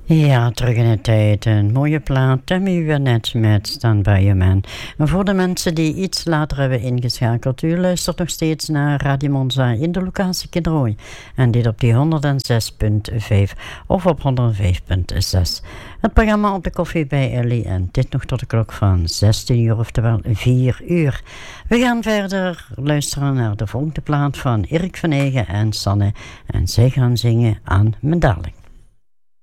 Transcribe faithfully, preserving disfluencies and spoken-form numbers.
Ja, terug in de tijd. Een mooie plaat. Tammy Wynette met Stand By Your Man. En voor de mensen die iets later hebben ingeschakeld, u luistert nog steeds naar Radio Monza in de locatie Kinrooi. En dit op die honderdzes komma vijf of op honderdvijf komma zes. Het programma op de koffie bij Ellie en dit nog tot de klok van zestien uur, oftewel vier uur. We gaan verder luisteren naar de volgende plaat van Erik van Eygen en Sanne. En zij gaan zingen aan Mijn Darling.